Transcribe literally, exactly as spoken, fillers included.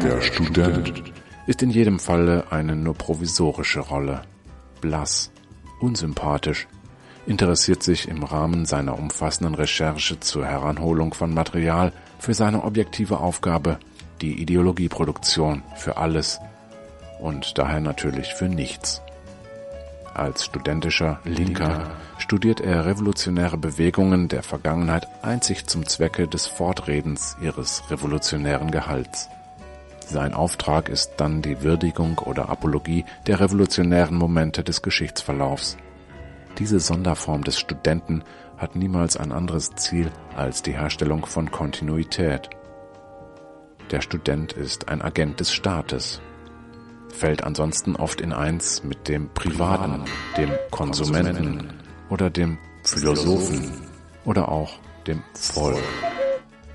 Der Student ist in jedem Falle eine nur provisorische Rolle. Blass, unsympathisch, interessiert sich im Rahmen seiner umfassenden Recherche zur Heranholung von Material für seine objektive Aufgabe, die Ideologieproduktion für alles und daher natürlich für nichts. Als studentischer Linker studiert er revolutionäre Bewegungen der Vergangenheit einzig zum Zwecke des Fortredens ihres revolutionären Gehalts. Sein Auftrag ist dann die Würdigung oder Apologie der revolutionären Momente des Geschichtsverlaufs. Diese Sonderform des Studenten hat niemals ein anderes Ziel als die Herstellung von Kontinuität. Der Student ist ein Agent des Staates, fällt ansonsten oft in eins mit dem Privaten, dem Konsumenten oder dem Philosophen oder auch dem Volk.